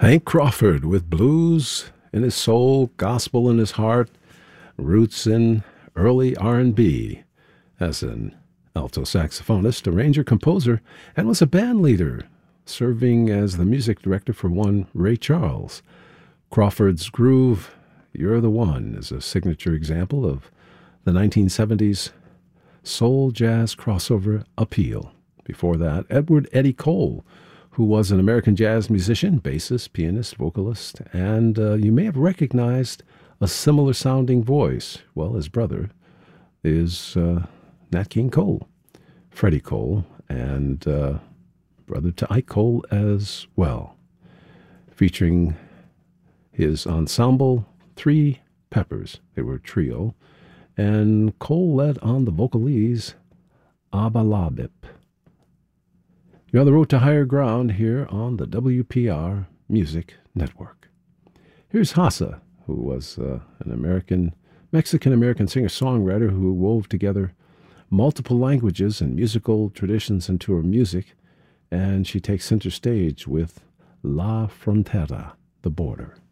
Hank Crawford with blues in his soul, gospel in his heart, roots in early R&B as an alto saxophonist, arranger, composer, and was a band leader, serving as the music director for one Ray Charles. Crawford's groove, You're the One, is a signature example of the 1970s soul jazz crossover appeal. Before that, Edward Eddie Cole, who was an American jazz musician, bassist, pianist, vocalist, and you may have recognized a similar sounding voice. Well, his brother is Nat King Cole, Freddie Cole, and brother to Ike Cole as well, featuring his ensemble, Three Peppers. They were a trio, and Cole led on the vocalese, Abalabip. You're on the road to higher ground here on the WPR Music Network. Here's Hassa, who was an Mexican-American singer-songwriter who wove together multiple languages and musical traditions into her music, and she takes center stage with La Frontera, the border.